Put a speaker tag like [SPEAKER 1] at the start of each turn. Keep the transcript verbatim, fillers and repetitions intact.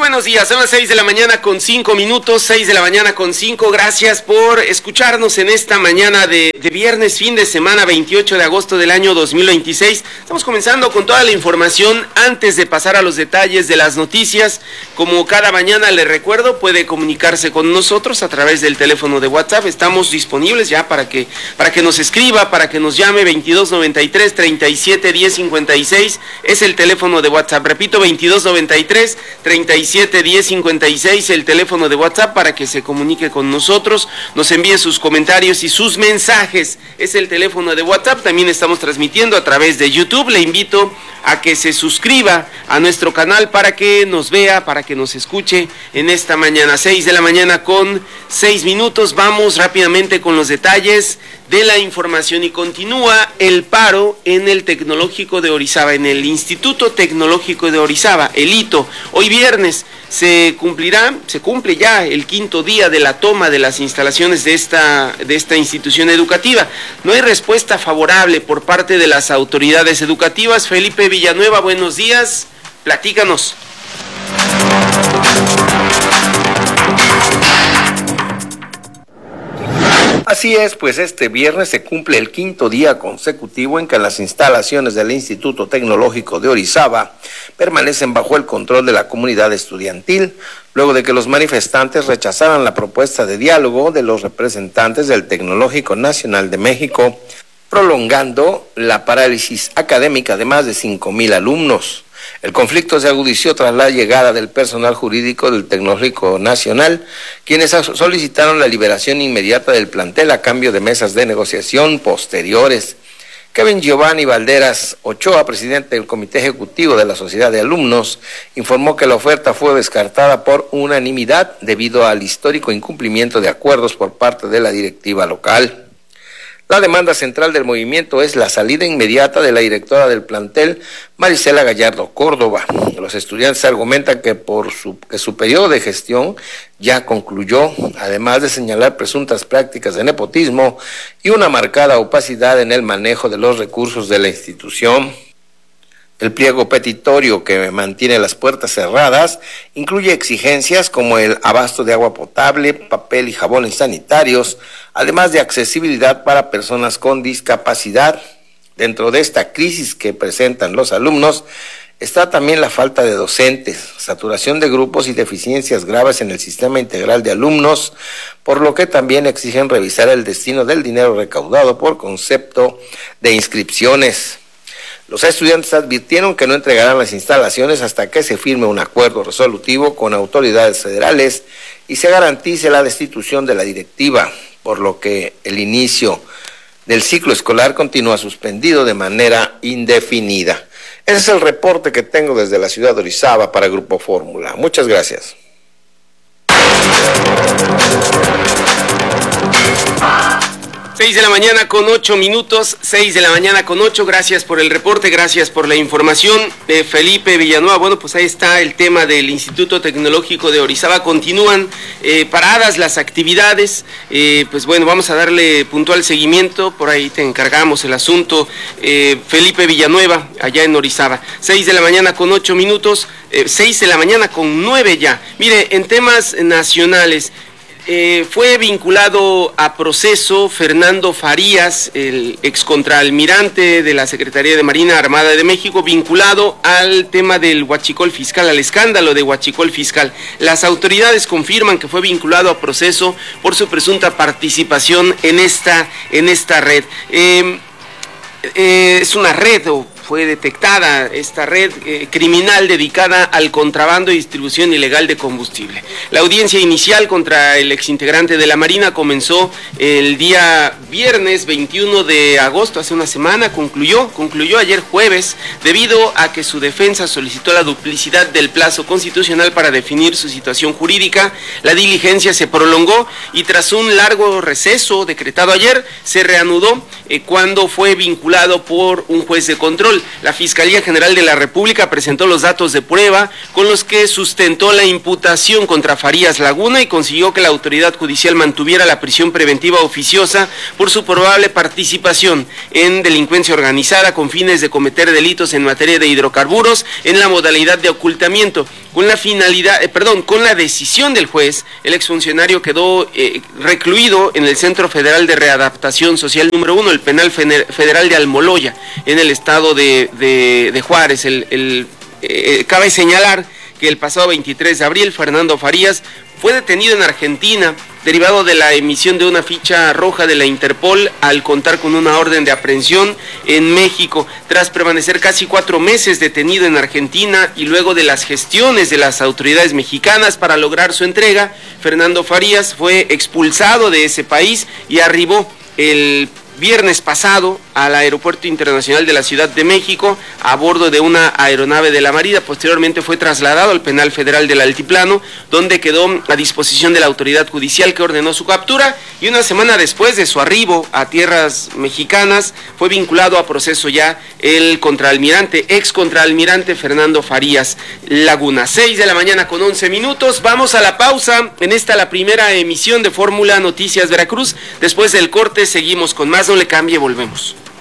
[SPEAKER 1] buenos días, son las seis de la mañana con cinco minutos, seis de la mañana con cinco, gracias por escucharnos en esta mañana de, de viernes, fin de semana, veintiocho de agosto del año dos mil veintiséis. Estamos comenzando con toda la información. Antes de pasar a los detalles de las noticias, como cada mañana le recuerdo, puede comunicarse con nosotros a través del teléfono de WhatsApp. Estamos disponibles ya para que, para que nos escriba, para que nos llame. Veintidós noventa y tres, treinta y siete, diez cincuenta y seis es el teléfono de WhatsApp. Repito, veintidós noventa y tres, treinta y siete, diez cincuenta y seis, el teléfono de WhatsApp para que se comunique con nosotros, nos envíe sus comentarios y sus mensajes. Es el teléfono de WhatsApp. También estamos transmitiendo a través de YouTube. Le invito a que se suscriba a nuestro canal para que nos vea, para que nos escuche en esta mañana. seis de la mañana con seis minutos. Vamos rápidamente con los detalles de la información y continúa el paro en el Tecnológico de Orizaba, en el Instituto Tecnológico de Orizaba, el I T O. Hoy viernes se cumplirá, se cumple ya el quinto día de la toma de las instalaciones de esta, de esta institución educativa. No hay respuesta favorable por parte de las autoridades educativas. Felipe Villanueva, buenos días, platícanos.
[SPEAKER 2] Así es, pues este viernes se cumple el quinto día consecutivo en que las instalaciones del Instituto Tecnológico de Orizaba permanecen bajo el control de la comunidad estudiantil, luego de que los manifestantes rechazaran la propuesta de diálogo de los representantes del Tecnológico Nacional de México, prolongando la parálisis académica de más de cinco mil alumnos. El conflicto se agudizó tras la llegada del personal jurídico del Tecnológico Nacional, quienes solicitaron la liberación inmediata del plantel a cambio de mesas de negociación posteriores. Kevin Giovanni Valderas Ochoa, presidente del Comité Ejecutivo de la Sociedad de Alumnos, informó que la oferta fue descartada por unanimidad debido al histórico incumplimiento de acuerdos por parte de la directiva local. La demanda central del movimiento es la salida inmediata de la directora del plantel, Marisela Gallardo Córdoba. Los estudiantes argumentan que por su, que su periodo de gestión ya concluyó, además de señalar presuntas prácticas de nepotismo y una marcada opacidad en el manejo de los recursos de la institución. El pliego petitorio, que mantiene las puertas cerradas, incluye exigencias como el abasto de agua potable, papel y jabones sanitarios, además de accesibilidad para personas con discapacidad. Dentro de esta crisis que presentan los alumnos está también la falta de docentes, saturación de grupos y deficiencias graves en el sistema integral de alumnos, por lo que también exigen revisar el destino del dinero recaudado por concepto de inscripciones. Los estudiantes advirtieron que no entregarán las instalaciones hasta que se firme un acuerdo resolutivo con autoridades federales y se garantice la destitución de la directiva, por lo que el inicio del ciclo escolar continúa suspendido de manera indefinida. Ese es el reporte que tengo desde la ciudad de Orizaba para Grupo Fórmula. Muchas gracias.
[SPEAKER 1] seis de la mañana con ocho minutos, seis de la mañana con ocho, gracias por el reporte, gracias por la información de Felipe Villanueva. Bueno, pues ahí está el tema del Instituto Tecnológico de Orizaba. Continúan eh, paradas las actividades, eh, pues bueno, vamos a darle puntual seguimiento, por ahí te encargamos el asunto, eh, Felipe Villanueva, allá en Orizaba. seis de la mañana con ocho minutos, eh, seis de la mañana con nueve ya. Mire, en temas nacionales, Eh, fue vinculado a proceso Fernando Farías, el excontraalmirante de la Secretaría de Marina Armada de México, vinculado al tema del huachicol fiscal, al escándalo de huachicol fiscal. Las autoridades confirman que fue vinculado a proceso por su presunta participación en esta, en esta red. Eh, eh, es una red o fue detectada esta red eh, criminal dedicada al contrabando y distribución ilegal de combustible. La audiencia inicial contra el exintegrante de la Marina comenzó el día viernes veintiuno de agosto, hace una semana, concluyó, concluyó ayer jueves, debido a que su defensa solicitó la duplicidad del plazo constitucional para definir su situación jurídica. La diligencia se prolongó y tras un largo receso decretado ayer, se reanudó eh, cuando fue vinculado por un juez de control. La Fiscalía General de la República presentó los datos de prueba con los que sustentó la imputación contra Farías Laguna y consiguió que la autoridad judicial mantuviera la prisión preventiva oficiosa por su probable participación en delincuencia organizada con fines de cometer delitos en materia de hidrocarburos en la modalidad de ocultamiento. Con la finalidad, eh, perdón, con la decisión del juez, el exfuncionario quedó eh, recluido en el Centro Federal de Readaptación Social número uno, el Penal Federal de Almoloya, en el estado de, de, de Juárez. El, el, eh, cabe señalar que el pasado veintitrés de abril, Fernando Farías fue detenido en Argentina, derivado de la emisión de una ficha roja de la Interpol al contar con una orden de aprehensión en México. Tras permanecer casi cuatro meses detenido en Argentina y luego de las gestiones de las autoridades mexicanas para lograr su entrega, Fernando Farías fue expulsado de ese país y arribó el viernes pasado al Aeropuerto Internacional de la Ciudad de México a bordo de una aeronave de la Marina. Posteriormente fue trasladado al Penal Federal del Altiplano, donde quedó a disposición de la autoridad judicial que ordenó su captura, y una semana después de su arribo a tierras mexicanas fue vinculado a proceso ya el contraalmirante, ex contraalmirante Fernando Farías Laguna. Seis de la mañana con once minutos, vamos a la pausa, en esta la primera emisión de Fórmula Noticias Veracruz. Después del corte seguimos con más, no le cambie, volvemos.